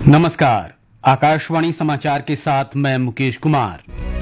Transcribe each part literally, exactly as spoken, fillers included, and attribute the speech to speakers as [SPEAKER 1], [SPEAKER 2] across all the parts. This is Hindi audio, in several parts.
[SPEAKER 1] नमस्कार। आकाशवाणी समाचार के साथ मैं मुकेश कुमार।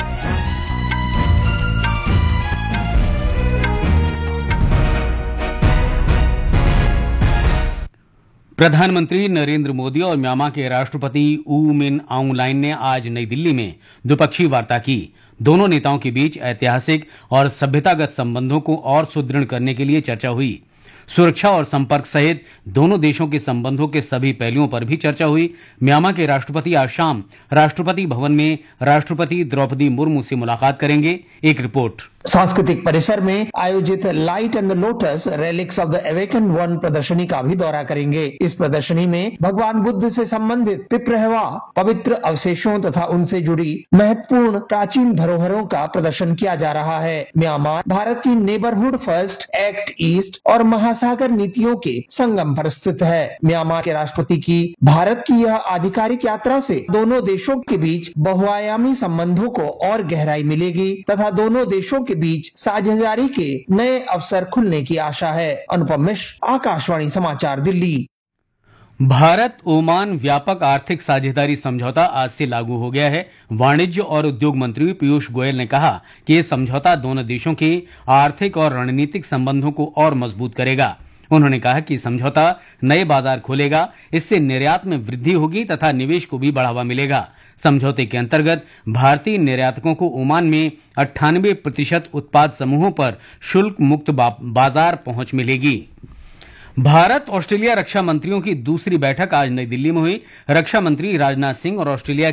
[SPEAKER 1] प्रधानमंत्री नरेंद्र मोदी और म्यांमार के राष्ट्रपति ऊ मिन आउंग लाइन ने आज नई दिल्ली में द्विपक्षीय वार्ता की। दोनों नेताओं के बीच ऐतिहासिक और सभ्यतागत संबंधों को और सुदृढ़ करने के लिए चर्चा हुई। सुरक्षा और संपर्क सहित दोनों देशों के संबंधों के सभी पहलुओं पर भी चर्चा हुई। म्यांमार के राष्ट्रपति आज शाम राष्ट्रपति भवन में राष्ट्रपति द्रौपदी मुर्मू से मुलाकात करेंगे। एक रिपोर्ट।
[SPEAKER 2] सांस्कृतिक परिसर में आयोजित light and the lotus relics of the awaken one प्रदर्शनी का भी दौरा करेंगे। इस प्रदर्शनी में भगवान बुद्ध से संबंधित पिपरहवा पवित्र अवशेषों तथा उनसे जुड़ी महत्वपूर्ण प्राचीन धरोहरों का प्रदर्शन किया जा रहा है। म्यांमार भारत की नेबरहुड फर्स्ट, एक्ट ईस्ट और महासागर नीतियों के संगम पर स्थित है। म्यांमार के राष्ट्रपति की भारत की यह आधिकारिक यात्रा से दोनों देशों के बीच बहुआयामी संबंधों को और गहराई मिलेगी तथा दोनों देशों के बीच साझेदारी के नए अवसर खुलने की आशा है। अनुपम मिश्र, आकाशवाणी समाचार, दिल्ली।
[SPEAKER 1] भारत ओमान व्यापक आर्थिक साझेदारी समझौता आज से लागू हो गया है। वाणिज्य और उद्योग मंत्री पीयूष गोयल ने कहा कि यह समझौता दोनों देशों के आर्थिक और रणनीतिक संबंधों को और मजबूत करेगा। उन्होंने कहा कि समझौता नए बाजार खोलेगा, इससे निर्यात में वृद्धि होगी तथा निवेश को भी बढ़ावा मिलेगा। समझौते के अंतर्गत भारतीय निर्यातकों को ओमान में अट्ठानबे प्रतिशत उत्पाद समूहों पर शुल्क मुक्त बाजार पहुंच मिलेगी। भारत ऑस्ट्रेलिया रक्षा मंत्रियों की दूसरी बैठक आज नई दिल्ली में हुई। रक्षा मंत्री राजनाथ सिंह और ऑस्ट्रेलिया